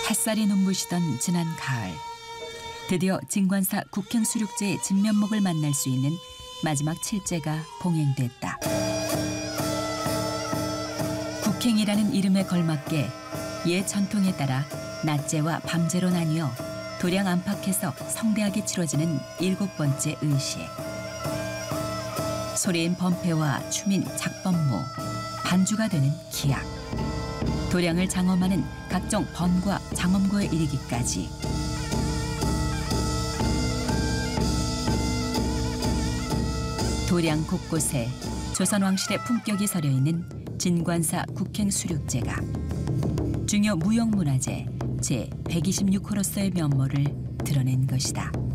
햇살이 눈부시던 지난 가을, 드디어 진관사 국행수륙제의 진면목을 만날 수 있는 마지막 칠제가 봉행됐다. 국행이라는 이름에 걸맞게 옛 전통에 따라 낮제와 밤제로 나뉘어 도량 안팎에서 성대하게 치러지는 7번째 의식. 소리인 범패와 춤인 작범모, 반주가 되는 기악, 도량을 장엄하는 각종 번과 장엄고에 이르기까지 도량 곳곳에 조선왕실의 품격이 서려 있는 진관사 국행수륙제가 중요 무형문화재 제126호로서의 면모를 드러낸 것이다.